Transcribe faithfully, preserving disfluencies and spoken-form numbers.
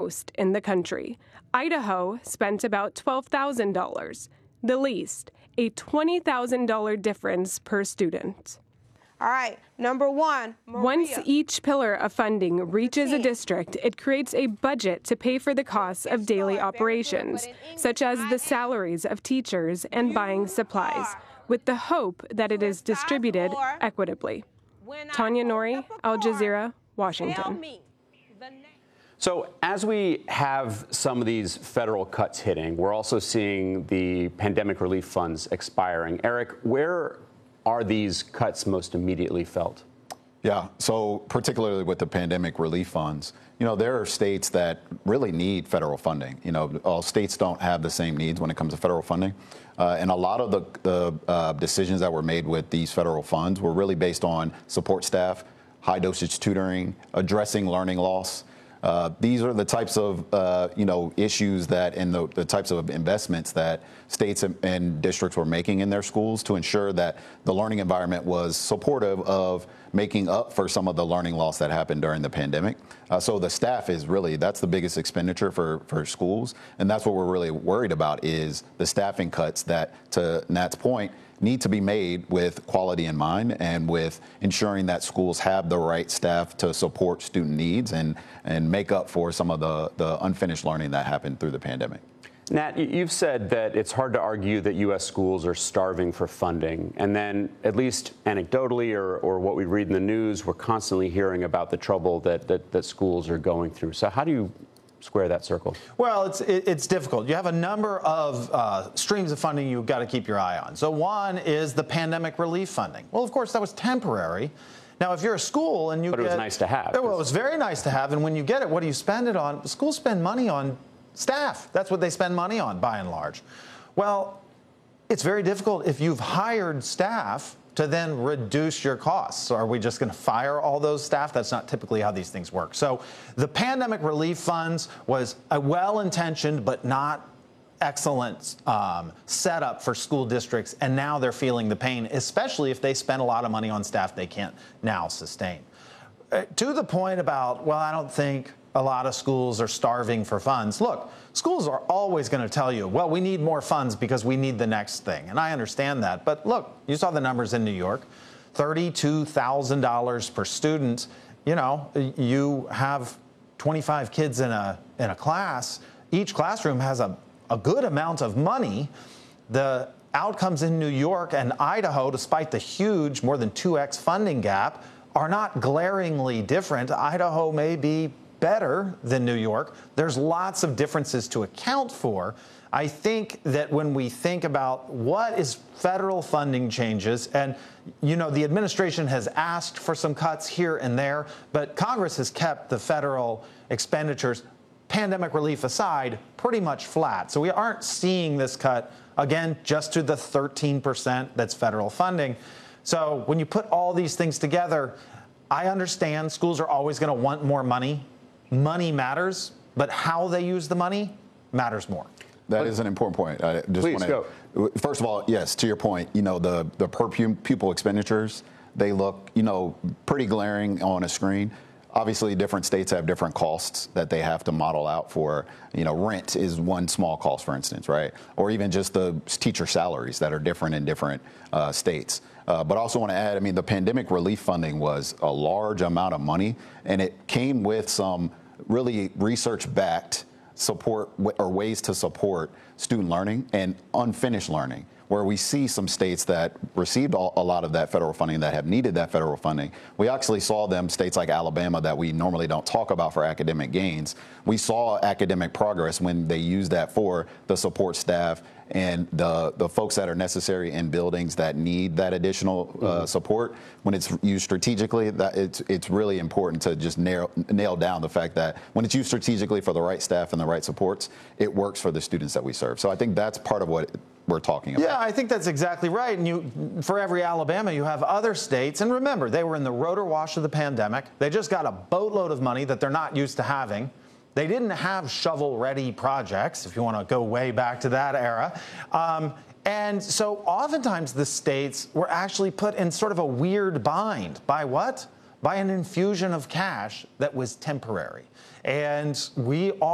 most in the country. Idaho spent about twelve thousand dollars, the least, a twenty thousand dollars difference per student. All right, number one, Maria. Once each pillar of funding reaches a district, it creates a budget to pay for the costs of daily operations, such as the salaries of teachers and buying supplies, with the hope that it is distributed equitably. Tanya Nori, Al Jazeera, Washington. So as we have some of these federal cuts hitting, we're also seeing the pandemic relief funds expiring. Eric, where are these cuts most immediately felt? Yeah, so particularly with the pandemic relief funds, you know, there are states that really need federal funding. You know, all states don't have the same needs when it comes to federal funding. Uh, and a lot of the, the uh, decisions that were made with these federal funds were really based on support staff, high dosage tutoring, addressing learning loss. Uh, these are the types of, uh, you know, issues that and the, the types of investments that states and, and districts were making in their schools to ensure that the learning environment was supportive of making up for some of the learning loss that happened during the pandemic. Uh, so the staff is really, that's the biggest expenditure for, for schools. And that's what we're really worried about is the staffing cuts that, to Nat's point, need to be made with quality in mind and with ensuring that schools have the right staff to support student needs and, and make up for some of the, the unfinished learning that happened through the pandemic. Nat, you've said that it's hard to argue that U S schools are starving for funding. And then, at least anecdotally or, or what we read in the news, we're constantly hearing about the trouble that, that, that schools are going through. So how do you square that circle? Well, it's it, it's difficult. You have a number of uh, streams of funding you've got to keep your eye on. So one is the pandemic relief funding. Well, of course, that was temporary. Now, if you're a school and you but get... But it was nice to have. Well, it was very nice to have. And when you get it, what do you spend it on? Schools spend money on staff. That's what they spend money on, by and large. Well, it's very difficult if you've hired staff to then reduce your costs. So are we just going to fire all those staff? That's not typically how these things work. So the pandemic relief funds was a well-intentioned but not excellent um, setup for school districts, and now they're feeling the pain, especially if they spend a lot of money on staff they can't now sustain. Uh, to the point about, well, I don't think a lot of schools are starving for funds. Look, schools are always going to tell you, well, we need more funds because we need the next thing. And I understand that. But look, you saw the numbers in New York, thirty-two thousand dollars per student. You know, you have twenty-five kids in a, in a class. Each classroom has a, a good amount of money. The outcomes in New York and Idaho, despite the huge, more than two X funding gap, are not glaringly different. Idaho may be better than New York. There's lots of differences to account for. I think that when we think about what is federal funding changes, and you know, the administration has asked for some cuts here and there, but Congress has kept the federal expenditures, pandemic relief aside, pretty much flat. So we aren't seeing this cut, again, just to the thirteen percent that's federal funding. So when you put all these things together, I understand schools are always going to want more money. Money matters, but how they use the money matters more. That is an important point. I just Please wanna, go. First of all, yes, to your point, you know, the, the per pupil expenditures, they look, you know, pretty glaring on a screen. Obviously, different states have different costs that they have to model out for. You know, rent is one small cost, for instance, right? Or even just the teacher salaries that are different in different uh, states. Uh, but I also want to add, I mean, the pandemic relief funding was a large amount of money, and it came with some really research-backed support or ways to support student learning and unfinished learning, where we see some states that received a lot of that federal funding that have needed that federal funding. We actually saw them, states like Alabama that we normally don't talk about for academic gains. We saw academic progress when they used that for the support staff and the, the folks that are necessary in buildings that need that additional uh, mm-hmm. support. When it's used strategically, that it's, it's really important to just nail, nail down the fact that when it's used strategically for the right staff and the right supports, it works for the students that we serve. So I think that's part of what we're talking about. Yeah, I think that's exactly right. And you, for every Alabama, you have other states. And remember, they were in the rotor wash of the pandemic. They just got a boatload of money that they're not used to having. They didn't have shovel-ready projects, if you want to go way back to that era. Um, and so oftentimes the states were actually put in sort of a weird bind. By what? By an infusion of cash that was temporary. And we all